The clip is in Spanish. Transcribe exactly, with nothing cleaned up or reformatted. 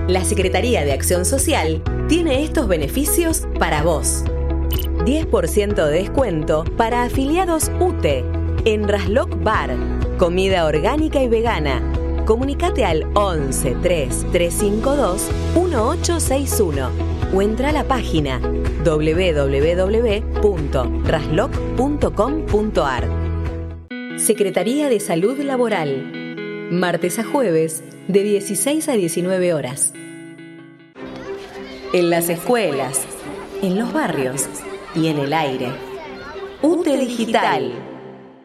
La Secretaría de Acción Social tiene estos beneficios para vos. diez por ciento de descuento para afiliados U T E en Rasloc Bar. Comida orgánica y vegana. Comunicate al once tres tres cinco dos uno ocho seis uno o entra a la página doble u doble u doble u punto rasloc punto com punto ar. Secretaría de Salud Laboral. Martes a jueves de dieciséis a diecinueve horas. En las escuelas, en los barrios y en el aire. U T E Digital.